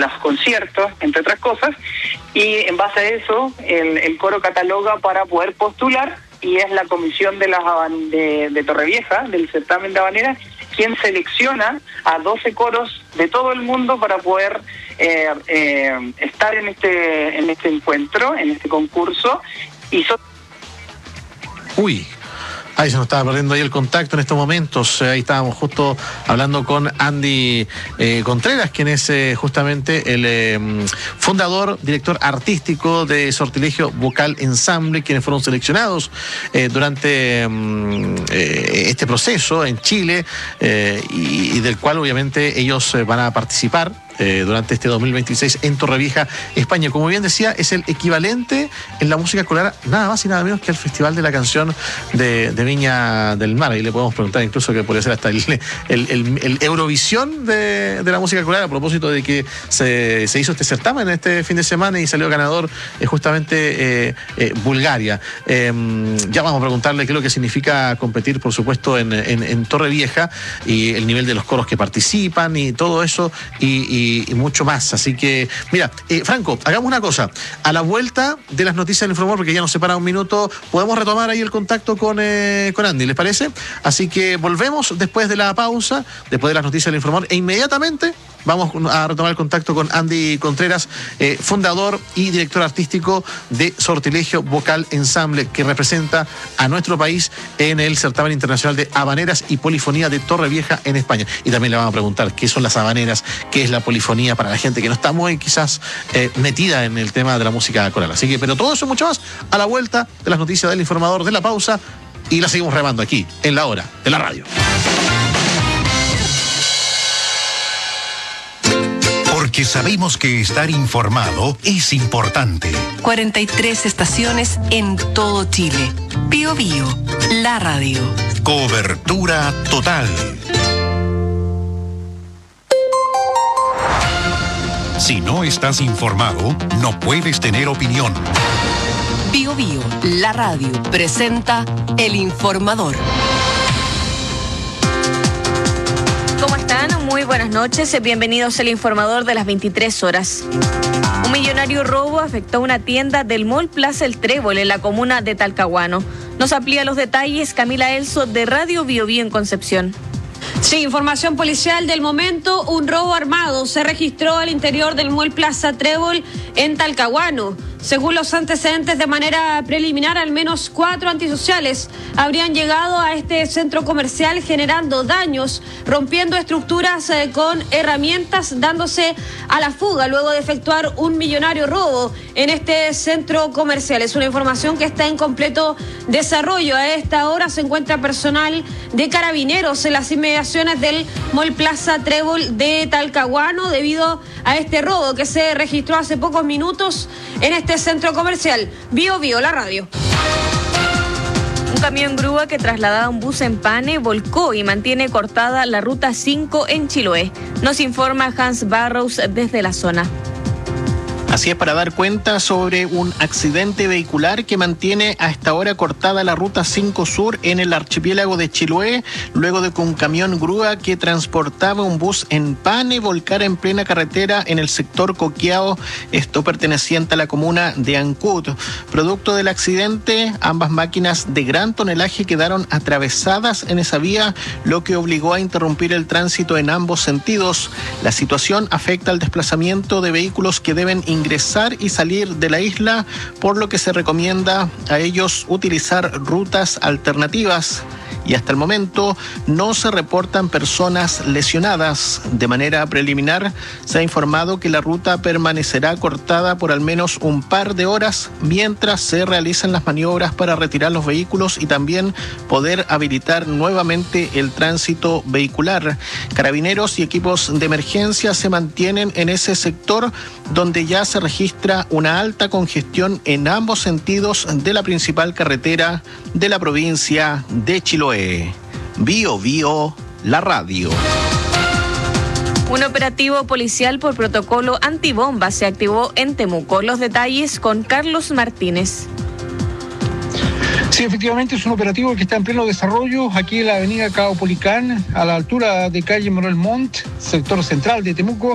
los conciertos, entre otras cosas, y en base a eso el coro cataloga para poder postular, y es la comisión de Torrevieja, del certamen de habaneras, quien selecciona a 12 coros de todo el mundo para poder estar en este encuentro, en este concurso. Ahí se nos estaba perdiendo ahí el contacto en estos momentos. Ahí estábamos justo hablando con Andy Contreras, quien es justamente el fundador, director artístico de Sortilegio Vocal Ensamble, quienes fueron seleccionados durante este proceso en Chile y del cual obviamente ellos van a participar durante este 2026 en Torrevieja, España. Como bien decía, es el equivalente en la música escolar, nada más y nada menos que al Festival de la Canción de Viña del Mar. Ahí le podemos preguntar incluso que podría ser hasta el Eurovisión de la música escolar, a propósito de que se hizo este certamen este fin de semana y salió ganador justamente Bulgaria. Ya vamos a preguntarle qué es lo que significa competir, por supuesto, en Torrevieja, y el nivel de los coros que participan y todo eso y mucho más. Así que, mira, Franco, hagamos una cosa. A la vuelta de las noticias del Informador, porque ya nos separa un minuto, podemos retomar ahí el contacto con Andy, ¿les parece? Así que volvemos después de la pausa, después de las noticias del Informador, e inmediatamente vamos a retomar el contacto con Andy Contreras, fundador y director artístico de Sortilegio Vocal Ensamble, que representa a nuestro país en el certamen internacional de habaneras y polifonía de Torrevieja en España. Y también le vamos a preguntar qué son las habaneras, qué es la polifonía para la gente que no está muy quizás metida en el tema de la música coral. Así que, pero todo eso y mucho más a la vuelta de las noticias del Informador, de la pausa, y la seguimos remando aquí en La Hora de la Radio. Porque sabemos que estar informado es importante. 43 estaciones en todo Chile. Bío Bío, la radio. Cobertura total. Si no estás informado, no puedes tener opinión. Bío Bío, la radio, presenta El Informador. ¿Cómo están? Muy buenas noches. Bienvenidos al Informador de las 23 horas. Un millonario robo afectó una tienda del Mall Plaza El Trébol en la comuna de Talcahuano. Nos amplía los detalles Camila Elso de Radio Bío Bío en Concepción. Sí, información policial del momento. Un robo armado se registró al interior del Mall Plaza Trébol en Talcahuano. Según los antecedentes, de manera preliminar, al menos 4 antisociales habrían llegado a este centro comercial generando daños, rompiendo estructuras con herramientas, dándose a la fuga luego de efectuar un millonario robo en este centro comercial. Es una información que está en completo desarrollo. A esta hora se encuentra personal de Carabineros en las inmediaciones del Mall Plaza Trébol de Talcahuano debido a este robo que se registró hace pocos minutos en este centro comercial. Bío Bío, la radio. Un camión grúa que trasladaba un bus en Pane volcó y mantiene cortada la ruta 5 en Chiloé. Nos informa Hans Barrows desde la zona. Así es, para dar cuenta sobre un accidente vehicular que mantiene a esta hora cortada la ruta 5 Sur en el archipiélago de Chiloé, luego de que un camión grúa que transportaba un bus en Pane volcara en plena carretera en el sector Coqueao, esto perteneciente a la comuna de Ancud. Producto del accidente, ambas máquinas de gran tonelaje quedaron atravesadas en esa vía, lo que obligó a interrumpir el tránsito en ambos sentidos. La situación afecta al desplazamiento de vehículos que deben ingresar y salir de la isla, por lo que se recomienda a ellos utilizar rutas alternativas. Y hasta el momento no se reportan personas lesionadas. De manera preliminar, se ha informado que la ruta permanecerá cortada por al menos un par de horas mientras se realizan las maniobras para retirar los vehículos y también poder habilitar nuevamente el tránsito vehicular. Carabineros y equipos de emergencia se mantienen en ese sector donde ya se registra una alta congestión en ambos sentidos de la principal carretera de la provincia de Chiloé. Bío Bío, la radio. Un operativo policial por protocolo antibomba se activó en Temuco. Los detalles con Carlos Martínez. Sí, efectivamente es un operativo que está en pleno desarrollo aquí en la avenida Caupolicán, a la altura de calle Manuel Montt, sector central de Temuco.